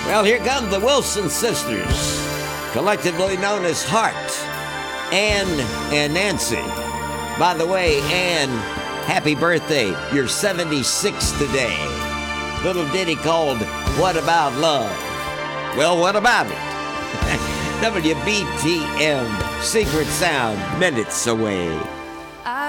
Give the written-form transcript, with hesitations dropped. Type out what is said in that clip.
Well, here come the Wilson sisters, collectively known as Hart, Ann, and Nancy. By the way, Ann, happy birthday. You're 76 today. Little ditty called What About Love? Well, what about it? WBTM, Secret Sound, minutes away.